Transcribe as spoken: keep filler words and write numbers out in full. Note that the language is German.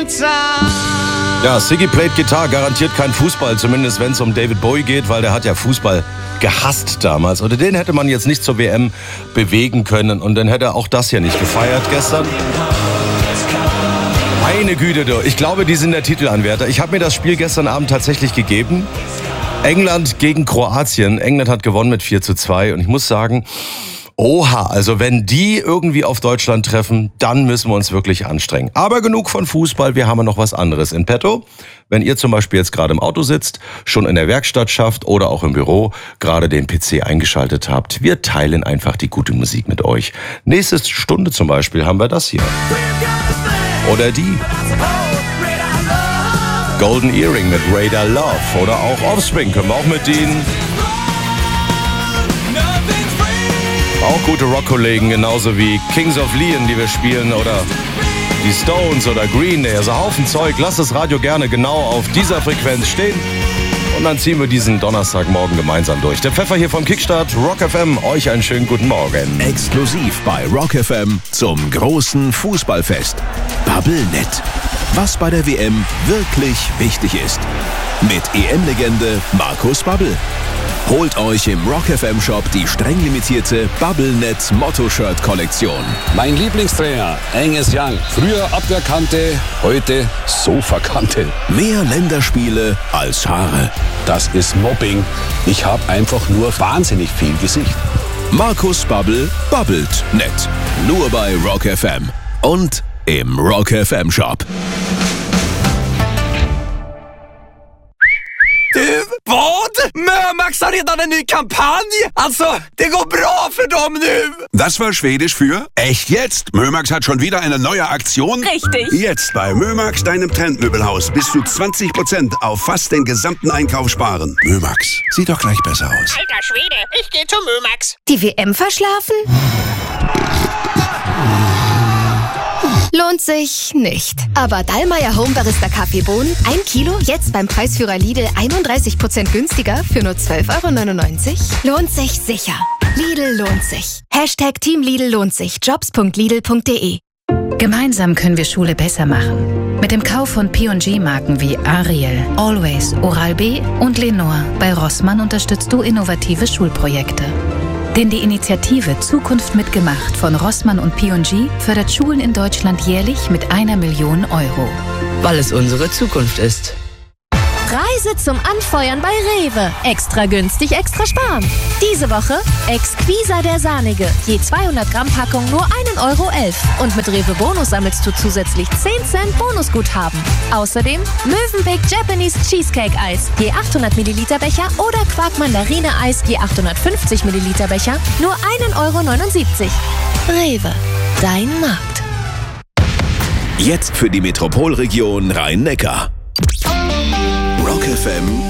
Ja, Siggy played Guitar, garantiert kein Fußball, zumindest wenn es um David Bowie geht, weil der hat ja Fußball gehasst damals. Oder den hätte man jetzt nicht zur W M bewegen können und dann hätte er auch das hier nicht gefeiert gestern. Meine Güte, du. Ich glaube, die sind der Titelanwärter. Ich habe mir das Spiel gestern Abend tatsächlich gegeben. England gegen Kroatien. England hat gewonnen mit vier zu zwei und ich muss sagen, oha, also wenn die irgendwie auf Deutschland treffen, dann müssen wir uns wirklich anstrengen. Aber genug von Fußball, wir haben ja noch was anderes in petto. Wenn ihr zum Beispiel jetzt gerade im Auto sitzt, schon in der Werkstatt schafft oder auch im Büro, gerade den P C eingeschaltet habt, wir teilen einfach die gute Musik mit euch. Nächste Stunde zum Beispiel haben wir das hier. Oder die. Golden Earring mit Radar Love. Oder auch Offspring können wir auch mit dienen. Auch gute Rock-Kollegen, genauso wie Kings of Leon, die wir spielen, oder die Stones oder Green Day. Also Haufen Zeug. Lasst das Radio gerne genau auf dieser Frequenz stehen. Und dann ziehen wir diesen Donnerstagmorgen gemeinsam durch. Der Pfeffer hier vom Kickstart, Rock F M. Euch einen schönen guten Morgen. Exklusiv bei Rock F M zum großen Fußballfest. Bubblenet. Was bei der W M wirklich wichtig ist. Mit E M-Legende Markus Babbel. Holt euch im Rock F M Shop die streng limitierte Bubblenet Motto-Shirt-Kollektion. Mein Lieblingstrainer, Angus Young. Früher Abwehrkante, heute Sofakante. Mehr Länderspiele als Haare. Das ist Mobbing. Ich habe einfach nur wahnsinnig viel Gesicht. Markus Babbel babbelt nett. Nur bei Rock F M. Und im Rock F M Shop. Du, vad? Mömax har redan en ny kampanj! Alltså, det går bra för dem nu! Das war Schwedisch für echt jetzt. Mömax hat schon wieder eine neue Aktion. Richtig. Jetzt bei Mömax, deinem Trendmöbelhaus, bis zu zwanzig Prozent auf fast den gesamten Einkauf sparen. Mömax, sieht doch gleich besser aus. Alter Schwede, ich gehe zu Mömax. Die W M verschlafen? Lohnt sich nicht. Aber Dallmayr Home Barista Kaffeebohnen, ein Kilo, jetzt beim Preisführer Lidl einunddreißig Prozent günstiger für nur zwölf Euro neunundneunzig. Lohnt sich sicher. Lidl lohnt sich. Hashtag Team Lidl lohnt sich. Jobs punkt lidl punkt de. Gemeinsam können wir Schule besser machen. Mit dem Kauf von P und G-Marken wie Ariel, Always, Oral-B und Lenore bei Rossmann unterstützt du innovative Schulprojekte. Denn die Initiative Zukunft mitgemacht von Rossmann und P und G fördert Schulen in Deutschland jährlich mit einer Million Euro. Weil es unsere Zukunft ist. Preise zum Anfeuern bei Rewe. Extra günstig, extra sparen. Diese Woche Exquisa der Sahnige. Je zweihundert Gramm Packung nur einen Euro elf. Und mit Rewe Bonus sammelst du zusätzlich zehn Cent Bonusguthaben. Außerdem Mövenpick Japanese Cheesecake Eis. Je achthundert Milliliter Becher oder Quark Mandarine Eis. Je achthundertfünfzig Milliliter Becher. Nur einen Euro neunundsiebzig. Rewe. Dein Markt. Jetzt für die Metropolregion Rhein-Neckar. Rock F M